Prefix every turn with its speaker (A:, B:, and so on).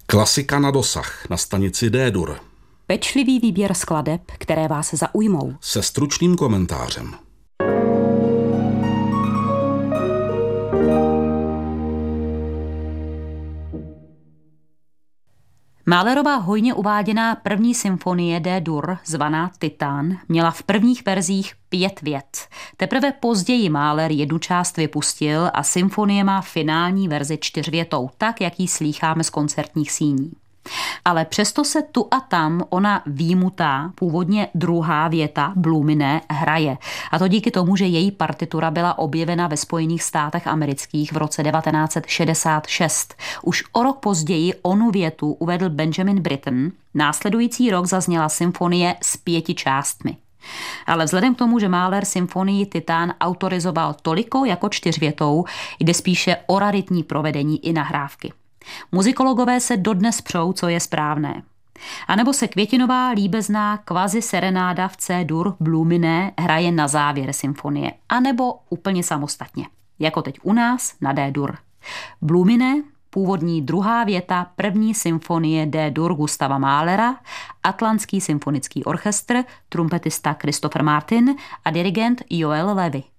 A: Klasika na dosah na stanici D-dur.
B: Pečlivý výběr skladeb, které vás zaujmou.
A: Se stručným komentářem.
B: Mahlerová hojně uváděná první symfonie D-dur, zvaná Titán, měla v prvních verzích 5 vět. Teprve později Mahler jednu část vypustil a symfonie má finální verzi 4větou, tak jak ji slýcháme z koncertních síní. Ale přesto se tu a tam ona výjimutá, původně druhá věta, Blumine, hraje. A to díky tomu, že její partitura byla objevena ve Spojených státech amerických v roce 1966. Už o rok později onu větu uvedl Benjamin Britten, následující rok zazněla symfonie s 5 částmi. Ale vzhledem k tomu, že Mahler symfonii Titán autorizoval toliko jako 4větou, jde spíše o raritní provedení i nahrávky. Muzikologové se dodnes přou, co je správné. A nebo se květinová líbezná kvazi serenáda v C-dur Blumine hraje na závěr symfonie, anebo úplně samostatně, jako teď u nás na D-dur. Blumine, původní druhá věta první symfonie D-dur Gustava Mahlera, Atlantský symfonický orchestr, trumpetista Christopher Martin a dirigent Joel Levy.